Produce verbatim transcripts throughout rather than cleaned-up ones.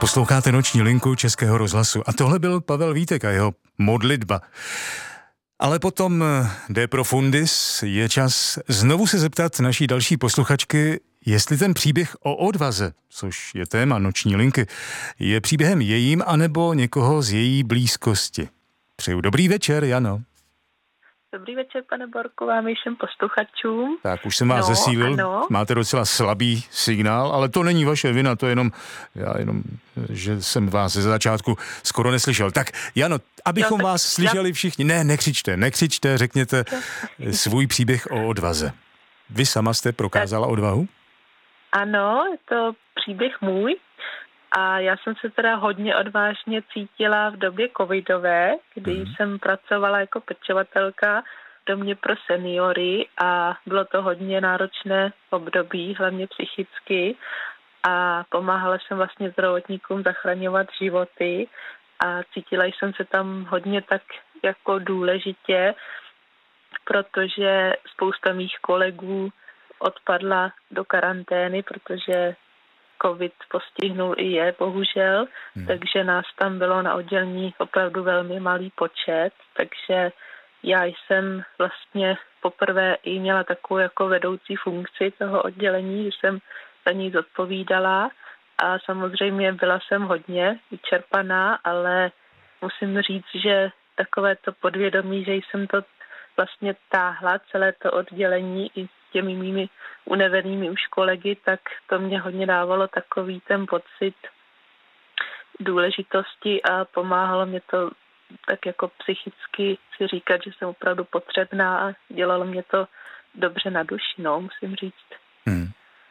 Posloucháte Noční linku Českého rozhlasu a tohle byl Pavel Vítek a jeho modlitba. Ale potom de profundis je čas znovu se zeptat naší další posluchačky, jestli ten příběh o odvaze, což je téma Noční linky, je příběhem jejím anebo někoho z její blízkosti. Přeju dobrý večer, Jano. Dobrý večer, pane Borku, vám i všem posluchačům. Tak už jsem vás no, zesílil, ano. Máte docela slabý signál, ale to není vaše vina, to je jenom, já jenom, že jsem vás ze začátku skoro neslyšel. Tak Jano, abychom jo, vás slyšeli všichni, ne, nekřičte, nekřičte, řekněte svůj příběh o odvaze. Vy sama jste prokázala tak, odvahu? Ano, je to příběh můj a já jsem se teda hodně odvážně cítila v době covidové, kdy hmm. jsem pracovala jako pečovatelka v domě pro seniory a bylo to hodně náročné období, hlavně psychicky, a pomáhala jsem vlastně zdravotníkům zachraňovat životy a cítila jsem se tam hodně tak jako důležitě, protože spousta mých kolegů odpadla do karantény, protože covid postihnul i je, bohužel, hmm. takže nás tam bylo na oddělení opravdu velmi malý počet, takže já jsem vlastně poprvé i měla takovou jako vedoucí funkci toho oddělení, že jsem za ní zodpovídala a samozřejmě byla jsem hodně vyčerpaná, ale musím říct, že takové to podvědomí, že jsem to vlastně táhla, celé to oddělení i s těmi mými unavenými už kolegy, tak to mě hodně dávalo takový ten pocit důležitosti a pomáhalo mě to tak jako psychicky si říkat, že jsem opravdu potřebná a dělalo mě to dobře na duši, no, musím říct. Hmm.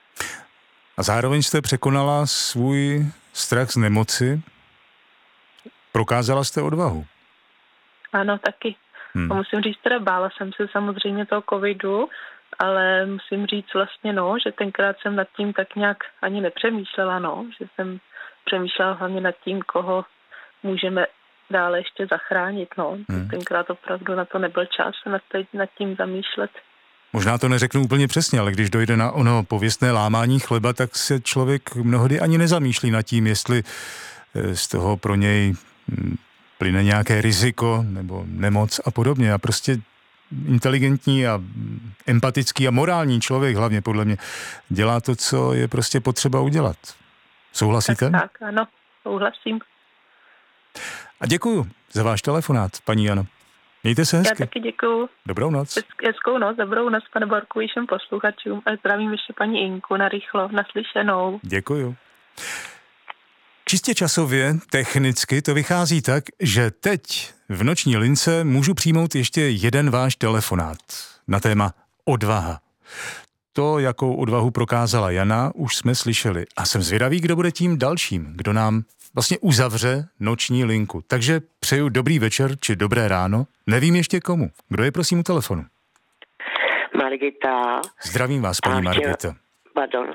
A zároveň jste překonala svůj strach z nemoci? Prokázala jste odvahu? Ano, taky. Hmm. A musím říct, teda bála jsem se samozřejmě toho covidu, ale musím říct vlastně, no, že tenkrát jsem nad tím tak nějak ani nepřemýšlela, no, že jsem přemýšlela hlavně nad tím, koho můžeme dále ještě zachránit, no. Hmm. Tenkrát opravdu na to nebyl čas se nad, nad tím zamýšlet. Možná to neřeknu úplně přesně, ale když dojde na ono pověstné lámání chleba, tak se člověk mnohdy ani nezamýšlí nad tím, jestli z toho pro něj plyne nějaké riziko nebo nemoc a podobně. A prostě inteligentní a empatický a morální člověk hlavně podle mě dělá to, co je prostě potřeba udělat. Souhlasíte? Tak, tak, ano, souhlasím. A děkuju za váš telefonát, paní Jano. Mějte se hezky. Já taky děkuju. Dobrou noc. Hezkou noc, dobrou noc, pane Borku, všem posluchačům a zdravím ještě paní Inku na rychlo, naslyšenou. Děkuju. Čistě časově, technicky to vychází tak, že teď v Noční lince můžu přijmout ještě jeden váš telefonát na téma odvaha. To, jakou odvahu prokázala Jana, už jsme slyšeli. A jsem zvědavý, kdo bude tím dalším, kdo nám vlastně uzavře Noční linku. Takže přeju dobrý večer či dobré ráno. Nevím ještě komu. Kdo je prosím u telefonu? Margita. Zdravím vás, paní Margita. Pardon.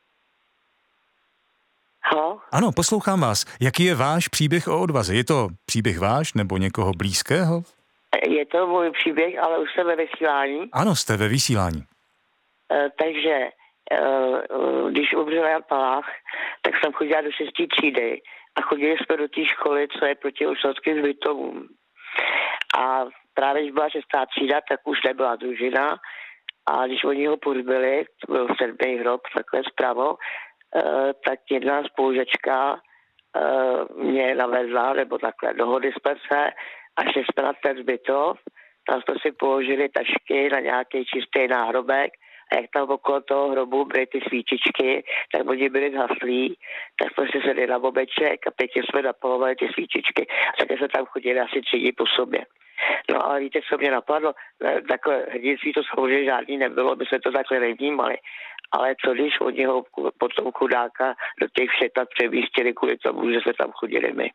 Halo? Ano, poslouchám vás. Jaký je váš příběh o odvaze? Je to příběh váš nebo někoho blízkého? Je to můj příběh, ale už jsem ve vysílání. Ano, jste ve vysílání. Uh, takže, uh, když umřel Jan Palach, tak jsem chodila do šestý třídy a chodili jsme do té školy, co je proti Ošovským hřbitovům. A právě když byla šestá třída, tak už nebyla družina. A když oni ho pozbyli, to byl sedmý hrob, takhle zpravo, Uh, tak jedna spolužečka uh, mě navezla, nebo takhle, dohodli jsme se a šli jsme na ten zbytov, tam jsme si položili tašky na nějaký čistý náhrobek a jak tam okolo toho hrobu byly ty svíčičky, tak oni byli zhaslí, tak jsme si sedli na bobeček a pěkně jsme napalovali ty svíčičky a také jsme tam chodili asi tři dny po sobě. No ale víte, co mě napadlo? Takhle hrdinství to samozřejmě žádný nebylo, by se to takhle nevnímali. Ale co když oni ho potom chudáka do těch všetat přemístili kvůli tomu, že jsme tam chodili my?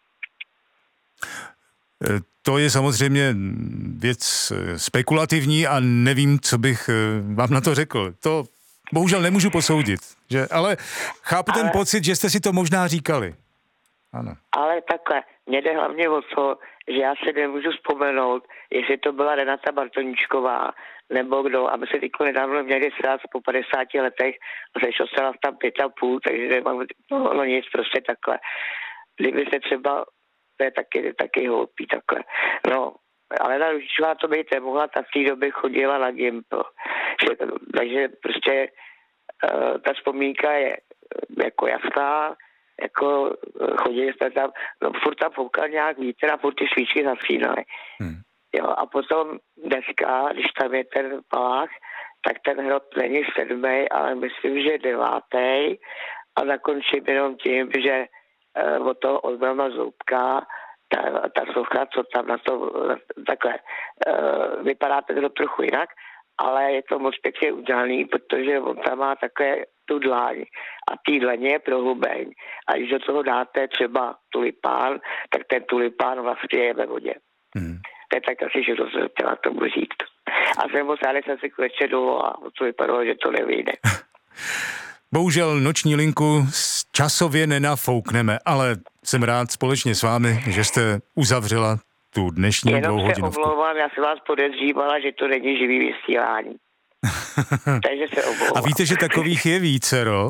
To je samozřejmě věc spekulativní a nevím, co bych vám na to řekl. To bohužel nemůžu posoudit, že? Ale chápu ale... ten pocit, že jste si to možná říkali. Ano. Ale takhle, mě jde hlavně o to, že já si nemůžu vzpomenout, jestli to byla Renata Bartoníčková, nebo kdo, a my se teďko nedávno měli srát po padesáti letech a sešel se nás tam pět a půl, takže nemám, no, no nic, prostě takhle. Kdyby se třeba, to je taky, taky hloupý takhle. No, ale na Růžičová to být nemohla, ta v té době chodila na Gimpl. Takže prostě uh, ta vzpomínka je jako jasná, jako chodili jsme tam, no furt tam foukal nějak vítr a furt ty svíčky zasínaly. Hmm. Jo, a potom dneska, když tam je ten palách, tak ten hrot není sedmý, ale myslím, že devátý a zakončím jenom tím, že uh, od toho Ozbrama Zoubka ta, ta socha, co tam na to takhle uh, vypadá ten hrot trochu jinak, ale je to moc pěkně udělaný, protože on tam má také tu dlaň a tý dlaně je prohlubeň a když do toho dáte třeba tulipán, tak ten tulipán vlastně je ve vodě. Hmm. To je tak asi, že to se chtěla tomu říct. A jsem moc rád, jsem si kvečer dolů a to vypadalo, že to nevyjde. Bohužel noční linku časově nenafoukneme, ale jsem rád společně s vámi, že jste uzavřela tu dnešní dvouhodinovku. Jenom se omlouvám, já jsem vás podezřívala, že to není živý vysílání. Takže se omlouvám. A víte, že takových je vícero?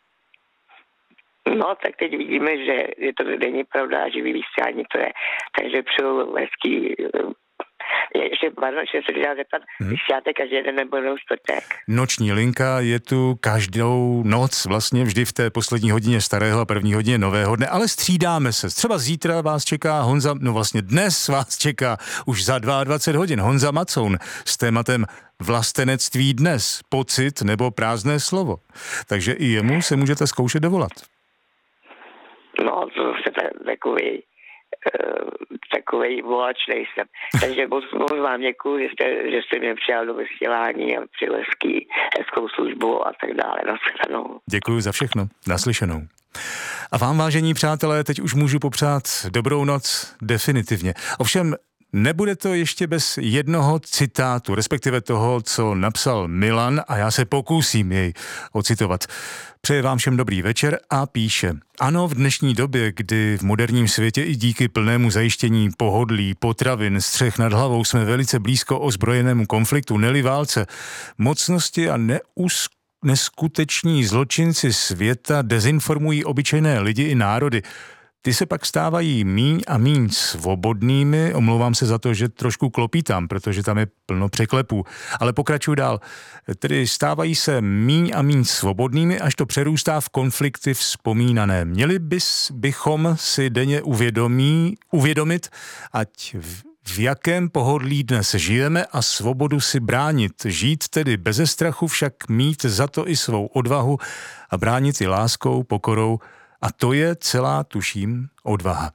No, tak teď vidíme, že je to není pravda, živý vysílání to je. Takže přeju hezký... Ještě, pardon, ještě se dá zeptat, hmm. vysíláte každý den nebo jenom čtvrtek? Noční linka je tu každou noc, vlastně vždy v té poslední hodině starého a první hodině nového dne, ale střídáme se. Třeba zítra vás čeká Honza, no vlastně dnes vás čeká už za dvacet dva hodin Honza Macoun s tématem Vlastenectví dnes, pocit nebo prázdné slovo. Takže i jemu se můžete zkoušet dovolat. No, to jste takový... takovej volač nejsem. Takže moc, moc vám děkuji, že jste, že jste mě přijal do vysílání a při hezký, hezkou službu a tak dále. Naschledanou. Děkuji za všechno. Naslyšenou. A vám, vážení přátelé, teď už můžu popřát dobrou noc definitivně. Ovšem, nebude to ještě bez jednoho citátu, respektive toho, co napsal Milan a já se pokusím jej ocitovat. Přeje vám všem dobrý večer a píše: ano, v dnešní době, kdy v moderním světě i díky plnému zajištění pohodlí, potravin, střech nad hlavou jsme velice blízko ozbrojenému konfliktu, neli válce, mocnosti a neus, neskuteční zločinci světa dezinformují obyčejné lidi i národy. Ty se pak stávají míň a míň svobodnými, omlouvám se za to, že trošku klopítám, protože tam je plno překlepů, ale pokračuju dál. Tedy stávají se míň a míň svobodnými, až to přerůstá v konflikty vzpomínané. Měli bys, bychom si denně uvědomí, uvědomit, ať v, v jakém pohodlí dnes žijeme a svobodu si bránit. Žít tedy beze strachu, však mít za to i svou odvahu a bránit i láskou, pokorou. A to je celá, tuším, odvaha.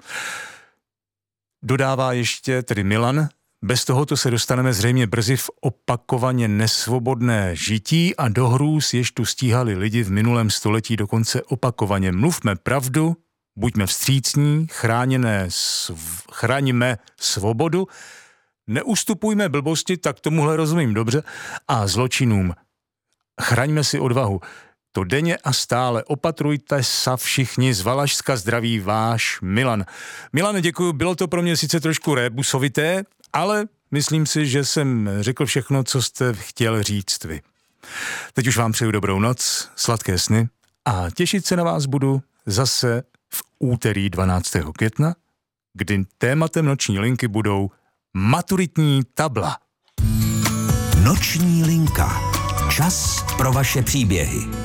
Dodává ještě tedy Milan: bez tohoto se dostaneme zřejmě brzy v opakovaně nesvobodné žití a do hrůz, jež tu stíhali lidi v minulém století dokonce opakovaně. Mluvme pravdu, buďme vstřícní, chráněné, sv... chraňme svobodu, neustupujme blbosti, tak tomuhle rozumím dobře, a zločinům. Chraňme si odvahu. To denně a stále opatrujte sa všichni, z Valašska zdraví váš Milan. Milane, děkuju, bylo to pro mě sice trošku rébusovité, ale myslím si, že jsem řekl všechno, co jste chtěl říct vy. Teď už vám přeju dobrou noc, sladké sny a těšit se na vás budu zase v úterý dvanáctého května, kdy tématem noční linky budou maturitní tabla. Noční linka. Čas pro vaše příběhy.